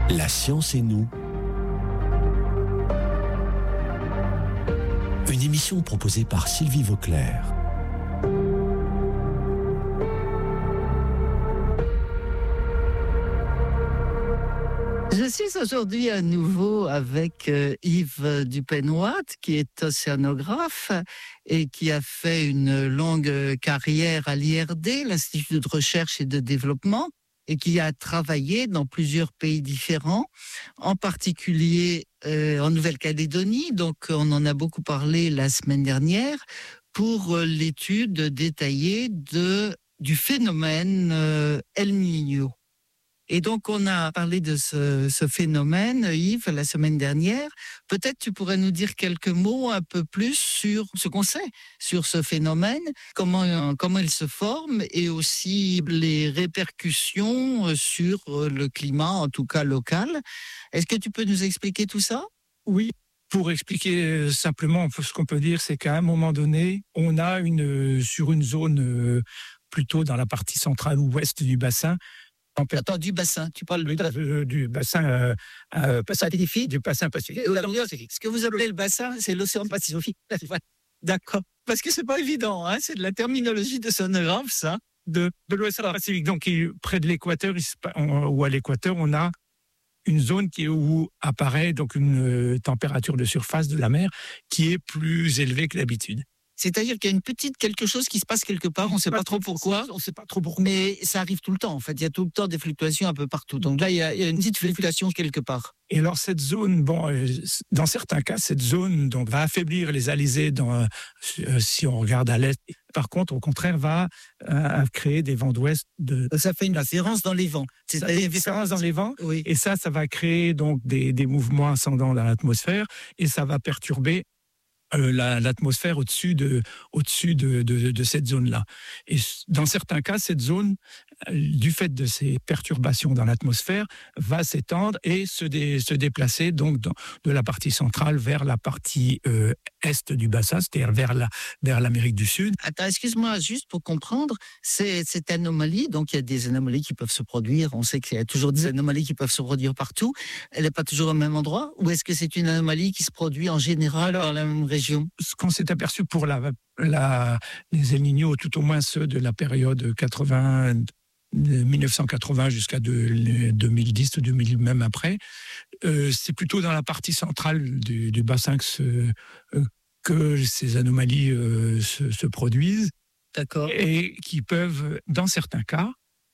La science et nous. Une émission proposée par Sylvie Vauclair. Je suis aujourd'hui à nouveau avec Yves Dupenoit, qui est océanographe et qui a fait une longue carrière à l'IRD, l'Institut de recherche et de développement, et qui a travaillé dans plusieurs pays différents, en particulier en Nouvelle-Calédonie. Donc, on en a beaucoup parlé la semaine dernière pour l'étude détaillée du phénomène El Niño. Et donc, on a parlé de ce phénomène, Yves, la semaine dernière. Peut-être tu pourrais nous dire quelques mots un peu plus sur ce qu'on sait sur ce phénomène, comment il se forme et aussi les répercussions sur le climat, en tout cas local. Est-ce que tu peux nous expliquer tout ça ? Oui. Pour expliquer simplement, ce qu'on peut dire, c'est qu'à un moment donné, on a sur une zone plutôt dans la partie centrale ou ouest du bassin. Attends, du bassin, tu parles du bassin Pacifique, du bassin Pacifique. Ce que vous appelez le bassin, c'est l'océan Pacifique. D'accord. Parce que c'est pas évident, hein, c'est de la terminologie de sonographe, ça. De l'océan Pacifique. Donc, près de l'équateur, ou à l'équateur, on a une zone où apparaît donc une température de surface de la mer qui est plus élevée que d'habitude. C'est-à-dire qu'il y a quelque chose qui se passe quelque part, on ne sait pas trop pourquoi. On ne sait pas trop pourquoi. Mais ça arrive tout le temps, en fait. Il y a tout le temps des fluctuations un peu partout. Donc là, il y a une petite fluctuation quelque part. Et alors, cette zone, dans certains cas, cette zone donc, va affaiblir les alizés si on regarde à l'est. Par contre, au contraire, va créer des vents d'ouest. Ça fait une différence dans les vents. Ça fait une différence dans les vents. Oui. Et ça va créer donc des mouvements ascendants dans l'atmosphère. Et ça va perturber l'atmosphère au-dessus de cette zone-là. Et dans certains cas, cette zone, du fait de ces perturbations dans l'atmosphère, va s'étendre et se déplacer donc de la partie centrale vers la partie est du bassin, c'est-à-dire vers l'Amérique du Sud. Attends, excuse-moi, juste pour comprendre, cette anomalie, donc il y a des anomalies qui peuvent se produire, on sait qu'il y a toujours des anomalies qui peuvent se produire partout, elle n'est pas toujours au même endroit, ou est-ce que c'est une anomalie qui se produit en général dans la même région ? Ce qu'on s'est aperçu pour les El Niño, tout au moins ceux de la période 1980 jusqu'à 2010, 2000 même après, c'est plutôt dans la partie centrale du bassin que ces anomalies se produisent. D'accord. Et qui peuvent, dans certains cas,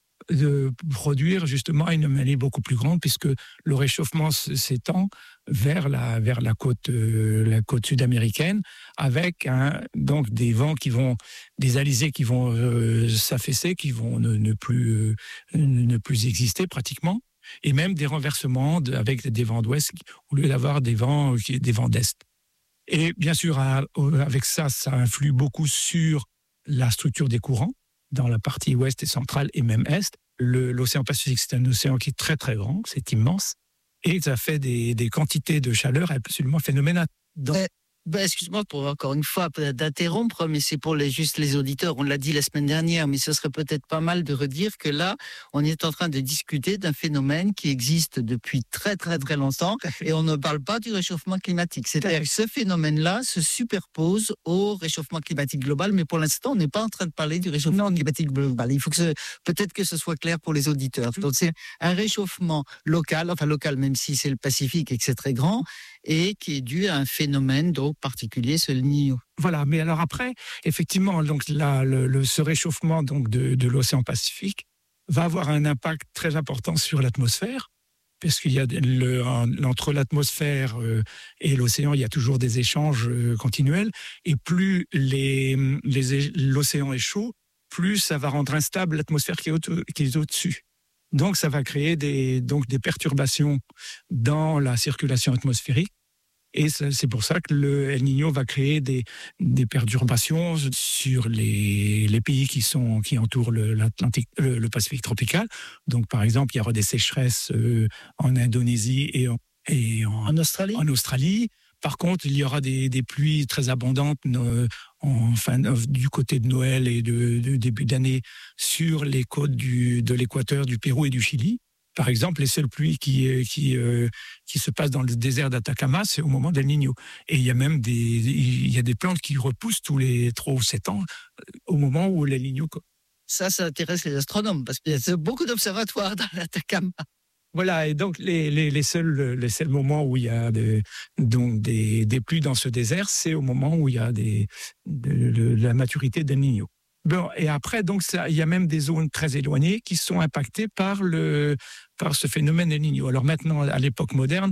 de produire justement une anomalie beaucoup plus grande puisque le réchauffement s'étend vers la côte sud-américaine avec donc des vents des alizés qui vont s'affaisser, qui vont ne plus exister pratiquement, et même des renversements avec des vents d'ouest au lieu d'avoir des vents d'est. Et bien sûr, avec ça influe beaucoup sur la structure des courants dans la partie ouest et centrale et même est. L'océan Pacifique, c'est un océan qui est très très grand, c'est immense, et ça fait des quantités de chaleur absolument phénoménales. Excuse-moi pour encore une fois d'interrompre, mais c'est pour juste les auditeurs. On l'a dit la semaine dernière, mais ce serait peut-être pas mal de redire que là, on est en train de discuter d'un phénomène qui existe depuis très très très longtemps, et on ne parle pas du réchauffement climatique. C'est-à-dire que ce phénomène-là se superpose au réchauffement climatique global, mais pour l'instant, on n'est pas en train de parler du réchauffement climatique global. Il faut peut-être que ce soit clair pour les auditeurs. Donc c'est un réchauffement local, même si c'est le Pacifique et que c'est très grand, et qui est dû à un phénomène donc particulier, c'est le Niño. Voilà, mais alors après, effectivement, donc ce réchauffement donc de l'océan Pacifique va avoir un impact très important sur l'atmosphère, parce qu'il y a entre l'atmosphère et l'océan, il y a toujours des échanges continuels, et plus l'océan est chaud, plus ça va rendre instable l'atmosphère qui est au-dessus. Donc, ça va créer des perturbations dans la circulation atmosphérique. Et c'est pour ça que le El Niño va créer des perturbations sur les pays qui entourent le Pacifique tropical. Donc, par exemple, il y aura des sécheresses en Indonésie et en Australie. Par contre, il y aura des pluies très abondantes du côté de Noël et de début d'année sur les côtes de l'équateur, du Pérou et du Chili. Par exemple, les seules pluies qui se passent dans le désert d'Atacama, c'est au moment d'El Niño. Et il y a même des plantes qui repoussent tous les 3 ou 7 ans au moment où l'El Niño. Ça intéresse les astronomes parce qu'il y a beaucoup d'observatoires dans l'Atacama. Voilà, et donc les seuls moments où il y a des pluies dans ce désert, c'est au moment où il y a de la maturité d'El Niño. Bon, et après, donc, il y a même des zones très éloignées qui sont impactées par ce phénomène El Niño. Alors maintenant, à l'époque moderne,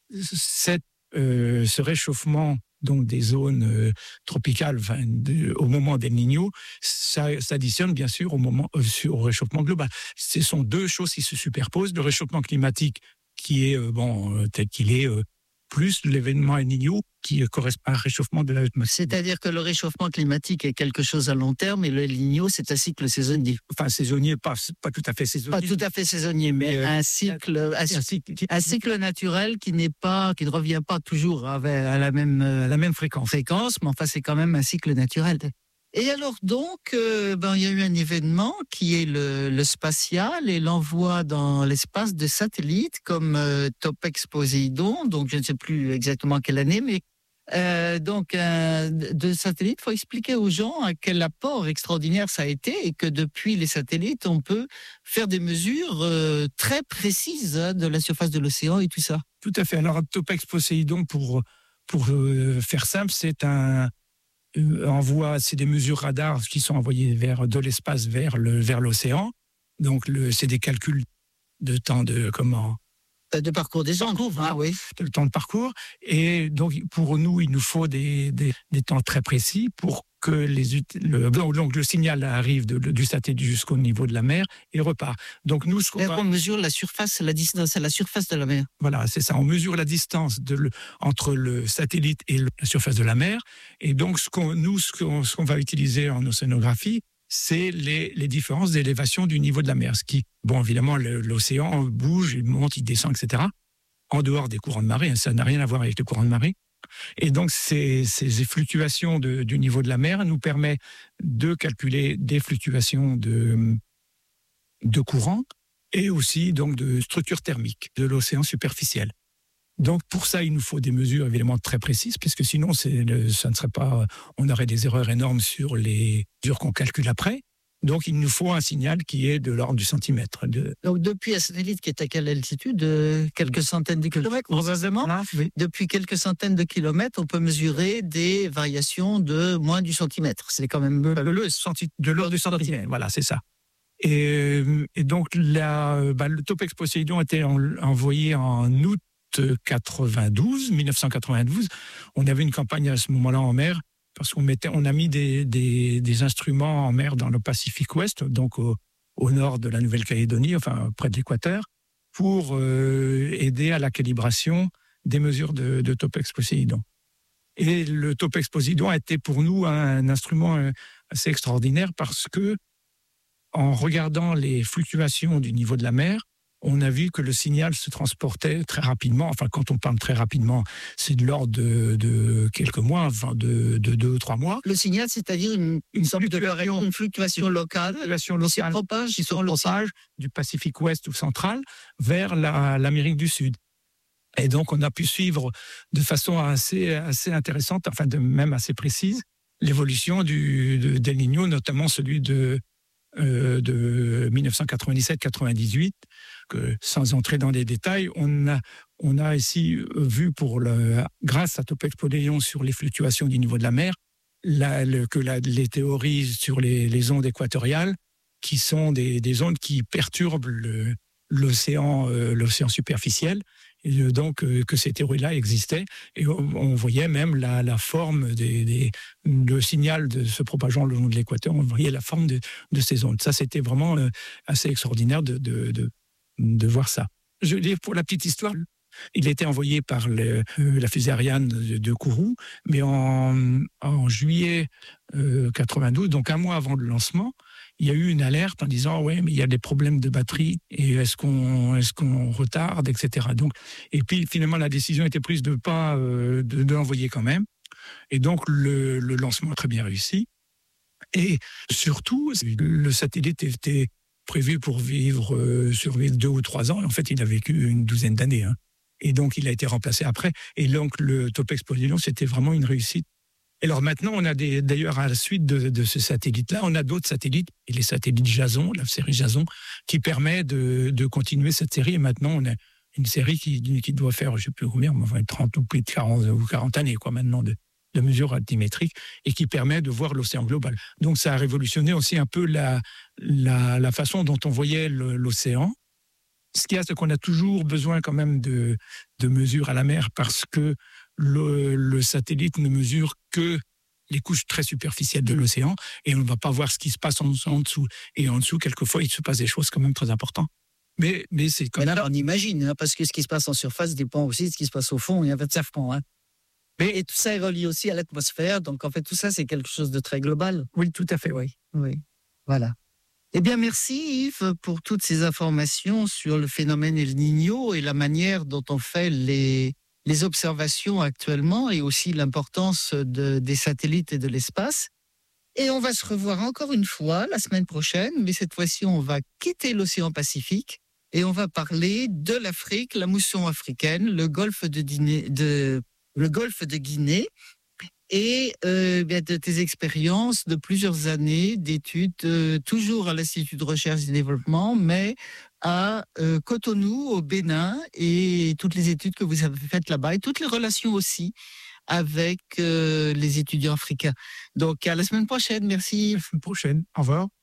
ce réchauffement donc des zones tropicales au moment d'El Niño, ça s'additionne bien sûr au réchauffement global. Ce sont deux choses qui se superposent. Le réchauffement climatique qui est tel qu'il est, plus l'événement El Niño qui correspond à un réchauffement de l'atmosphère. C'est-à-dire que le réchauffement climatique est quelque chose à long terme et le El Niño, c'est un cycle saisonnier. Enfin, saisonnier, pas tout à fait saisonnier. Pas tout à fait saisonnier, mais un cycle naturel qui ne revient pas toujours à la même fréquence, mais enfin, c'est quand même un cycle naturel. Et alors donc, il y a eu un événement qui est le spatial et l'envoi dans l'espace de satellites comme Topex Poséidon, donc je ne sais plus exactement quelle année, mais de satellites. Il faut expliquer aux gens à quel apport extraordinaire ça a été et que depuis les satellites, on peut faire des mesures très précises de la surface de l'océan et tout ça. Tout à fait. Alors, Topex Poséidon, pour faire simple, c'est c'est des mesures radars qui sont envoyées de l'espace vers l'océan. Donc, c'est des calculs de temps de parcours des ondes, oui. Le temps de parcours. Et donc, pour nous, il nous faut des temps très précis pour que le signal arrive du satellite jusqu'au niveau de la mer et repart. Donc, nous, on mesure la distance à la surface de la mer. Voilà, c'est ça. On mesure la distance entre le satellite et la surface de la mer. Et donc, ce qu'on va utiliser en océanographie, c'est les différences d'élévation du niveau de la mer. Ce qui, évidemment, l'océan bouge, il monte, il descend, etc. En dehors des courants de marée, ça n'a rien à voir avec les courants de marée. Et donc, ces fluctuations du niveau de la mer nous permettent de calculer des fluctuations de courant et aussi donc de structure thermique de l'océan superficiel. Donc, pour ça, il nous faut des mesures évidemment très précises, puisque sinon, ça ne serait pas. On aurait des erreurs énormes sur les mesures qu'on calcule après. Donc, il nous faut un signal qui est de l'ordre du centimètre. Donc, depuis un satellite qui est à quelle altitude? Quelques centaines de kilomètres, probablement. Oui. Depuis quelques centaines de kilomètres, on peut mesurer des variations de moins du centimètre. C'est quand même de l'ordre du centimètre. Voilà, c'est ça. Et donc, le Topex Poséidon a été envoyé en août 1992. On avait une campagne à ce moment-là en mer, parce qu'on a mis des instruments en mer dans le Pacifique Ouest, donc au nord de la Nouvelle-Calédonie, enfin près de l'équateur, pour aider à la calibration des mesures de Topex Poséidon. Et le Topex Poséidon a été pour nous un instrument assez extraordinaire parce que, en regardant les fluctuations du niveau de la mer, on a vu que le signal se transportait très rapidement. Enfin, quand on parle très rapidement, c'est de l'ordre de quelques mois, de 2 ou 3 mois. Le signal, c'est-à-dire une fluctuation locale qui se propage du Pacifique Ouest ou central vers l'Amérique du Sud. Et donc, on a pu suivre de façon assez intéressante, enfin même assez précise, l'évolution d'El Niño, notamment celui de 1997-98, que sans entrer dans les détails, on a ici vu grâce à Topex Poséidon sur les fluctuations du niveau de la mer, les théories sur les ondes équatoriales, qui sont des ondes qui perturbent l'océan superficiel, et donc que ces théories-là existaient, et on voyait même la forme le signal de se propageant le long de l'équateur, on voyait la forme de ces ondes. Ça, c'était vraiment assez extraordinaire de voir ça. Je dis, pour la petite histoire, il était envoyé par la fusée Ariane de Kourou, mais en juillet 92, donc un mois avant le lancement, il y a eu une alerte en disant « ouais, mais il y a des problèmes de batterie, et est-ce qu'on retarde, etc. » Donc, et puis finalement, la décision était prise de pas de l'envoyer quand même. Et donc, le lancement a très bien réussi. Et surtout, le satellite était prévu pour survivre 2 ou 3 ans. En fait, il a vécu une douzaine d'années. Hein. Et donc, il a été remplacé après. Et donc, le Topex Poséidon, c'était vraiment une réussite. Et alors maintenant, on a d'ailleurs, à la suite de ce satellite-là, on a d'autres satellites, et les satellites Jason, la série Jason, qui permet de continuer cette série. Et maintenant, on a une série qui doit faire, je ne sais plus combien, 30 ou plus de 40 années, quoi, maintenant, de mesures altimétriques, et qui permet de voir l'océan global. Donc, ça a révolutionné aussi un peu la façon dont on voyait l'océan. Ce qu'il y a, c'est qu'on a toujours besoin quand même de mesures à la mer, parce que le satellite ne mesure que les couches très superficielles de l'océan, et on ne va pas voir ce qui se passe en dessous. Et en dessous, quelquefois, il se passe des choses quand même très importantes. Mais c'est comme là, ça. on imagine, hein, parce que ce qui se passe en surface dépend aussi de ce qui se passe au fond. Il y a 25 points. Hein. Et tout ça est relié aussi à l'atmosphère. Donc, en fait, tout ça, c'est quelque chose de très global. Oui, tout à fait. Oui. Voilà. Eh bien, merci Yves pour toutes ces informations sur le phénomène El Niño et la manière dont on fait les observations actuellement, et aussi l'importance des satellites et de l'espace. Et on va se revoir encore une fois la semaine prochaine, mais cette fois-ci, on va quitter l'océan Pacifique et on va parler de l'Afrique, la mousson africaine, le golfe de Guinée, et de tes expériences de plusieurs années d'études, toujours à l'Institut de recherche et développement, mais à Cotonou, au Bénin, et toutes les études que vous avez faites là-bas, et toutes les relations aussi avec les étudiants africains. Donc, à la semaine prochaine. Merci. À la semaine prochaine. Au revoir.